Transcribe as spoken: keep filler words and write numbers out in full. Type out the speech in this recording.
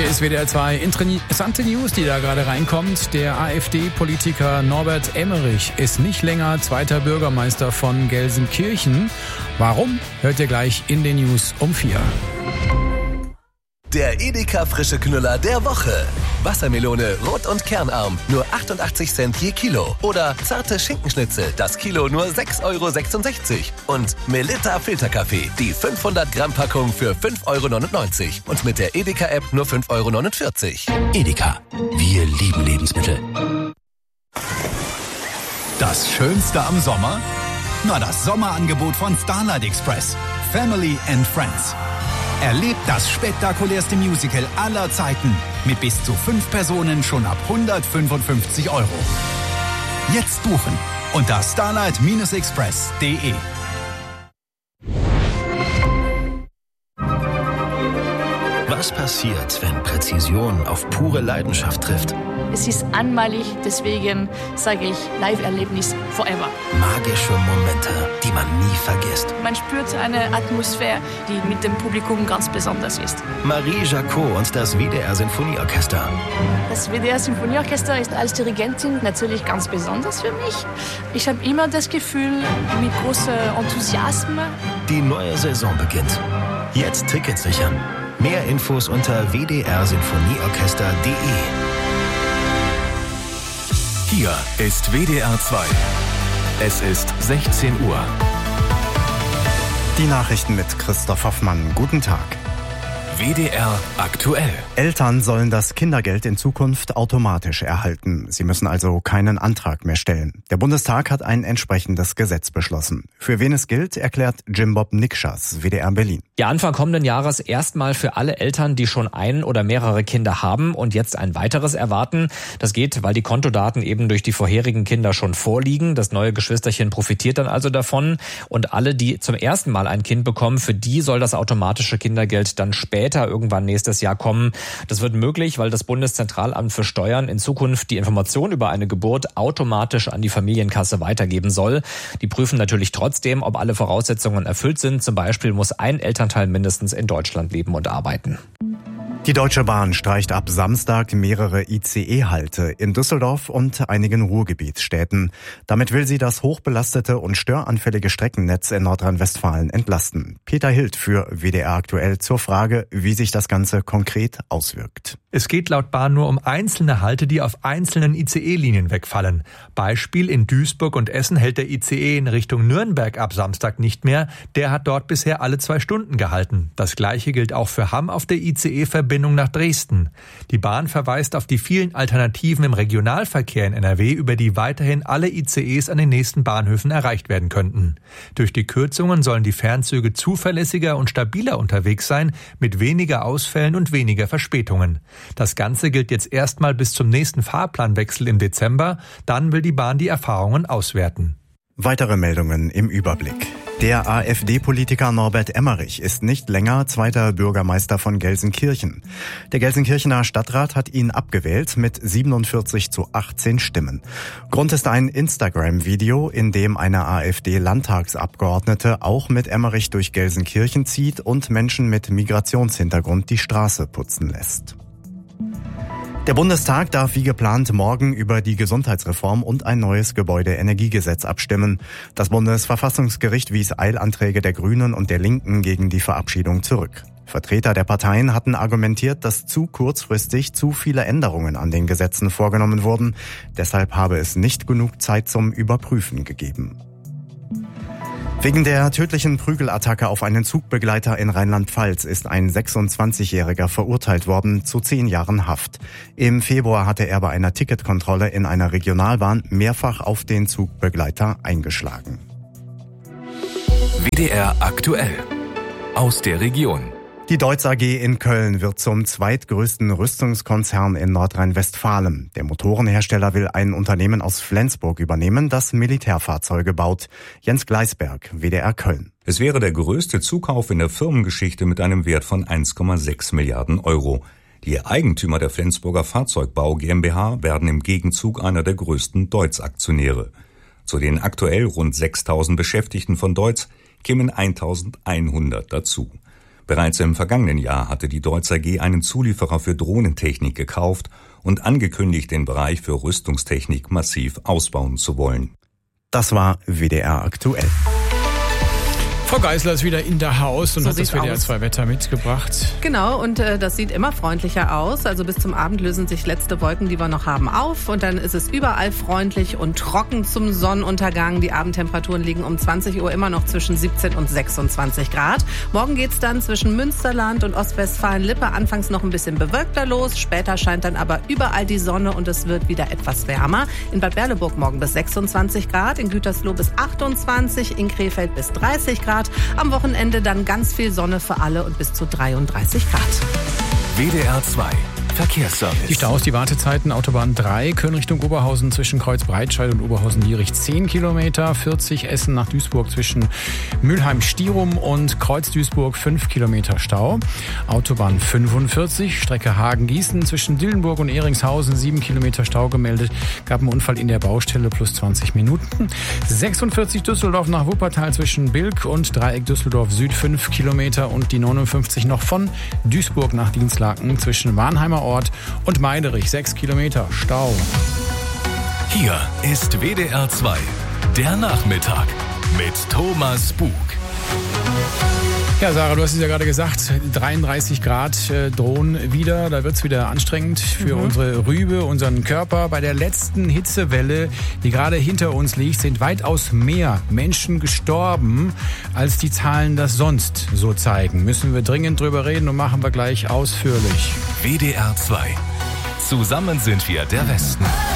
Hier ist W D R zwei. Interessante News, die da gerade reinkommt. Der AfD-Politiker Norbert Emmerich ist nicht länger zweiter Bürgermeister von Gelsenkirchen. Warum? Hört ihr gleich in den News um vier. Der Edeka frische Knüller der Woche. Wassermelone rot und kernarm, nur achtundachtzig Cent je Kilo. Oder zarte Schinkenschnitzel, das Kilo nur sechs Euro sechsundsechzig. Und Melitta Filterkaffee, die fünfhundert Gramm Packung für fünf Euro neunundneunzig. Und mit der Edeka-App nur fünf Euro neunundvierzig. Edeka, wir lieben Lebensmittel. Das Schönste am Sommer? Na, das Sommerangebot von Starlight Express. Family and Friends. Erlebt das spektakulärste Musical aller Zeiten mit bis zu fünf Personen schon ab hundertfünfundfünfzig Euro. Jetzt buchen unter starlight express punkt de. Was passiert, wenn Präzision auf pure Leidenschaft trifft? Es ist einmalig, deswegen sage ich Live-Erlebnis forever. Magische Momente, die man nie vergisst. Man spürt eine Atmosphäre, die mit dem Publikum ganz besonders ist. Marie Jacot und das W D R Sinfonieorchester. Das W D R Sinfonieorchester ist als Dirigentin natürlich ganz besonders für mich. Ich habe immer das Gefühl, mit großem Enthusiasmus. Die neue Saison beginnt. Jetzt Tickets sichern. Mehr Infos unter w d r sinfonieorchester punkt de. Hier ist W D R zwei. Es ist sechzehn Uhr. Die Nachrichten mit Christoph Hoffmann. Guten Tag. W D R aktuell. Eltern sollen das Kindergeld in Zukunft automatisch erhalten. Sie müssen also keinen Antrag mehr stellen. Der Bundestag hat ein entsprechendes Gesetz beschlossen. Für wen es gilt, erklärt Jim-Bob Nikschas, W D R Berlin. Ja, Anfang kommenden Jahres erstmal für alle Eltern, die schon ein oder mehrere Kinder haben und jetzt ein weiteres erwarten. Das geht, weil die Kontodaten eben durch die vorherigen Kinder schon vorliegen. Das neue Geschwisterchen profitiert dann also davon. Und alle, die zum ersten Mal ein Kind bekommen, für die soll das automatische Kindergeld dann später irgendwann nächstes Jahr kommen. Das wird möglich, weil das Bundeszentralamt für Steuern in Zukunft die Information über eine Geburt automatisch an die Familienkasse weitergeben soll. Die prüfen natürlich trotzdem, ob alle Voraussetzungen erfüllt sind. Zum Beispiel muss ein Elternteil mindestens in Deutschland leben und arbeiten. Die Deutsche Bahn streicht ab Samstag mehrere I C E-Halte in Düsseldorf und einigen Ruhrgebietsstädten. Damit will sie das hochbelastete und störanfällige Streckennetz in Nordrhein-Westfalen entlasten. Peter Hild für W D R aktuell zur Frage, wie sich das Ganze konkret auswirkt. Es geht laut Bahn nur um einzelne Halte, die auf einzelnen I C E-Linien wegfallen. Beispiel: in Duisburg und Essen hält der I C E in Richtung Nürnberg ab Samstag nicht mehr. Der hat dort bisher alle zwei Stunden gehalten. Das Gleiche gilt auch für Hamm auf der I C E-Verbindung nach Dresden. Die Bahn verweist auf die vielen Alternativen im Regionalverkehr in N R W, über die weiterhin alle I C Es an den nächsten Bahnhöfen erreicht werden könnten. Durch die Kürzungen sollen die Fernzüge zuverlässiger und stabiler unterwegs sein, mit weniger Ausfällen und weniger Verspätungen. Das Ganze gilt jetzt erstmal bis zum nächsten Fahrplanwechsel im Dezember. Dann will die Bahn die Erfahrungen auswerten. Weitere Meldungen im Überblick. Der AfD-Politiker Norbert Emmerich ist nicht länger zweiter Bürgermeister von Gelsenkirchen. Der Gelsenkirchener Stadtrat hat ihn abgewählt mit siebenundvierzig zu achtzehn Stimmen. Grund ist ein Instagram-Video, in dem eine AfD-Landtagsabgeordnete auch mit Emmerich durch Gelsenkirchen zieht und Menschen mit Migrationshintergrund die Straße putzen lässt. Der Bundestag darf wie geplant morgen über die Gesundheitsreform und ein neues Gebäudeenergiegesetz abstimmen. Das Bundesverfassungsgericht wies Eilanträge der Grünen und der Linken gegen die Verabschiedung zurück. Vertreter der Parteien hatten argumentiert, dass zu kurzfristig zu viele Änderungen an den Gesetzen vorgenommen wurden. Deshalb habe es nicht genug Zeit zum Überprüfen gegeben. Wegen der tödlichen Prügelattacke auf einen Zugbegleiter in Rheinland-Pfalz ist ein sechsundzwanzigjähriger verurteilt worden zu zehn Jahren Haft. Im Februar hatte er bei einer Ticketkontrolle in einer Regionalbahn mehrfach auf den Zugbegleiter eingeschlagen. W D R aktuell. Aus der Region. Die Deutz A G in Köln wird zum zweitgrößten Rüstungskonzern in Nordrhein-Westfalen. Der Motorenhersteller will ein Unternehmen aus Flensburg übernehmen, das Militärfahrzeuge baut. Jens Gleisberg, W D R Köln. Es wäre der größte Zukauf in der Firmengeschichte mit einem Wert von eins Komma sechs Milliarden Euro. Die Eigentümer der Flensburger Fahrzeugbau GmbH werden im Gegenzug einer der größten Deutz-Aktionäre. Zu den aktuell rund sechstausend Beschäftigten von Deutz kämen eintausendeinhundert dazu. Bereits im vergangenen Jahr hatte die Deutz A G einen Zulieferer für Drohnentechnik gekauft und angekündigt, den Bereich für Rüstungstechnik massiv ausbauen zu wollen. Das war W D R aktuell. Frau Geisler ist wieder in der Haus und So hat das sieht's W D R zwei Wetter mitgebracht. Genau, und äh, das sieht immer freundlicher aus. Also bis zum Abend lösen sich letzte Wolken, die wir noch haben, auf. Und dann ist es überall freundlich und trocken zum Sonnenuntergang. Die Abendtemperaturen liegen um zwanzig Uhr immer noch zwischen siebzehn und sechsundzwanzig Grad. Morgen geht's dann zwischen Münsterland und Ostwestfalen-Lippe anfangs noch ein bisschen bewölkter los. Später scheint dann aber überall die Sonne und es wird wieder etwas wärmer. In Bad Berleburg morgen bis sechsundzwanzig Grad, in Gütersloh bis achtundzwanzig, in Krefeld bis dreißig Grad. Am Wochenende dann ganz viel Sonne für alle und bis zu dreiunddreißig Grad. W D R zwei Verkehrsservice. Die Staus, die Wartezeiten, Autobahn drei, Köln Richtung Oberhausen zwischen Kreuzbreitscheid und Oberhausen-Lierich zehn Kilometer, vierzig Essen nach Duisburg zwischen Mülheim-Stierum und Kreuz-Duisburg fünf Kilometer Stau. Autobahn fünfundvierzig, Strecke Hagen-Gießen zwischen Dillenburg und Ehringshausen sieben Kilometer Stau gemeldet. Gab einen Unfall in der Baustelle plus zwanzig Minuten. sechsundvierzig Düsseldorf nach Wuppertal zwischen Bilk und Dreieck Düsseldorf Süd fünf Kilometer und die neunundfünfzig noch von Duisburg nach Dienstlaken zwischen Warnheimer Ort und Meiderich sechs Kilometer Stau. Hier ist W D R zwei, der Nachmittag mit Thomas Bug. Ja, Sarah, du hast es ja gerade gesagt, dreiunddreißig Grad äh, drohen wieder. Da wird es wieder anstrengend für mhm. unsere Rübe, unseren Körper. Bei der letzten Hitzewelle, die gerade hinter uns liegt, sind weitaus mehr Menschen gestorben, als die Zahlen das sonst so zeigen. Müssen wir dringend drüber reden und machen wir gleich ausführlich. W D R zwei. Zusammen sind wir der Westen.